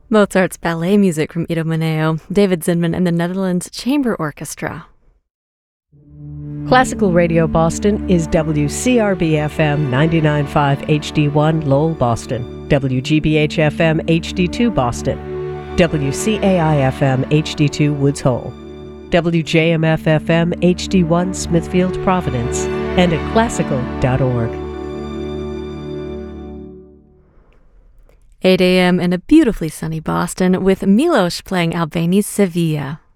Mozart's ballet music from Idomeneo, David Zinman and the Netherlands Chamber Orchestra. Classical Radio Boston is WCRB-FM 99.5 HD1 Lowell, Boston, WGBH-FM HD2 Boston, WCAI-FM HD2 Woods Hole, WJMF-FM HD1 Smithfield, Providence, and at classical.org. 8 a.m. in a beautifully sunny Boston with Milos playing Albani's Sevilla.